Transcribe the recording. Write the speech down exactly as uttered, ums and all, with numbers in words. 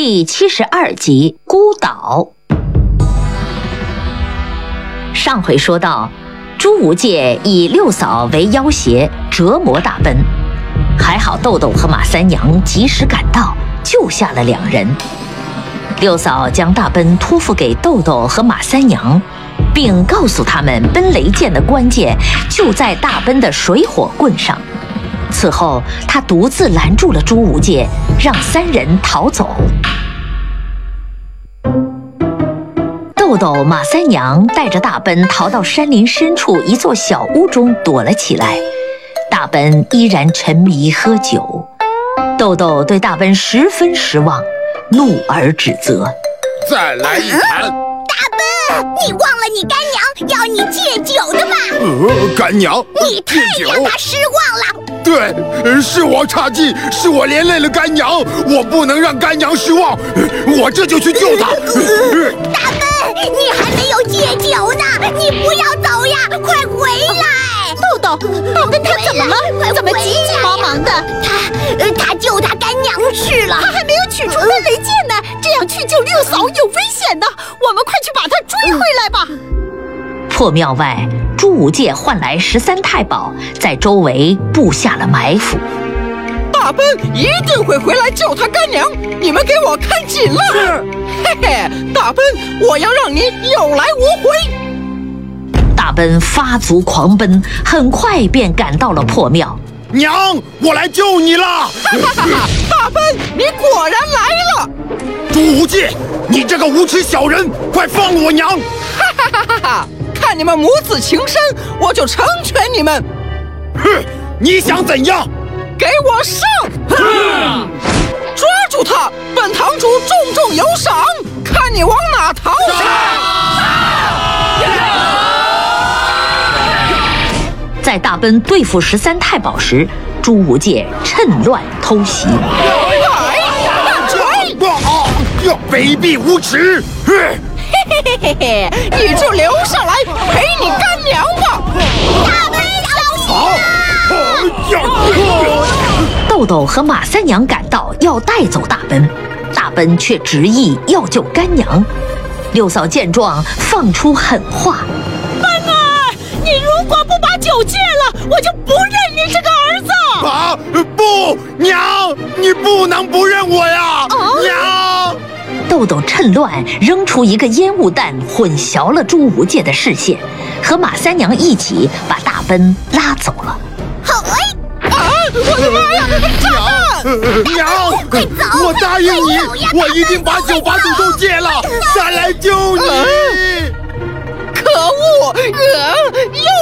第七十二集孤岛。上回说到，朱无戒以六嫂为要挟，折磨大奔，还好豆豆和马三娘及时赶到，救下了两人。六嫂将大奔托付给豆豆和马三娘，并告诉他们奔雷剑的关键就在大奔的水火棍上。此后，他独自拦住了朱无戒，让三人逃走。豆豆、马三娘带着大奔逃到山林深处一座小屋中躲了起来。大奔依然沉迷喝酒，豆豆对大奔十分失望，怒而指责：“ 再来一坛！” 大奔，你忘了你干娘要你戒酒的吗？ 呃，干娘， 你太让她失望了。 对，是我差劲，是我连累了干娘，我不能让干娘失望，我这就去救她。 大奔，你还没有戒酒呢，你不要走呀，快回来！ 豆豆，大奔他怎么了？怎么急急忙忙的？ 他，他救他干娘去了， 他还没有取出奔雷剑呢，这样去救六嫂有危险的，我们快去把他追回来吧。 破庙外，朱无戒唤来十三太保，在周围布下了埋伏。 大奔一定会回来救他干娘，你们给我看紧了。是，嘿嘿，大奔，我要让你有来无回。 大奔发足狂奔，很快便赶到了破庙。 娘，我来救你了！ 哈哈哈！大奔，你果然来了！ 朱无戒，你这个无耻小人，快放了我娘！ 哈哈哈哈哈！看你们母子情深，我就成全你们。 哼，你想怎样？ 给我上！哼！抓住他，本堂主重重有赏，看你往哪逃！ 在大奔对付十三太保时，朱无戒趁乱偷袭。 来，大锤！ 要卑鄙无耻！ 嘿嘿嘿嘿嘿，你就留下来陪你干娘吧！ 大奔，小心啊！ 豆豆和马三娘赶到，要带走大奔，大奔却执意要救干娘。六嫂见状，放出狠话：“ 奔儿，你如果不把酒戒了，我就不认你这个儿子！” 啊，不，娘，你不能不认我呀！哦、娘！ 豆豆趁乱扔出一个烟雾弹，混淆了朱无戒的视线，和马三娘一起把大奔拉走了。 好哎！ 啊！我的妈呀！炸弹！ 娘， 快走！ 我答应你，我一定把酒把赌都戒了，再来救你。 可恶！呃，又